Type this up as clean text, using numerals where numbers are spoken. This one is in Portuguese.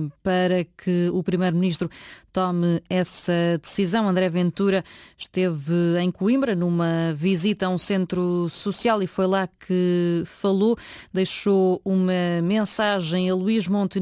para que o Primeiro-Ministro tome essa decisão. André Ventura esteve em Coimbra numa visita a um centro social e foi lá que falou, deixou uma mensagem a Luís Montenegro.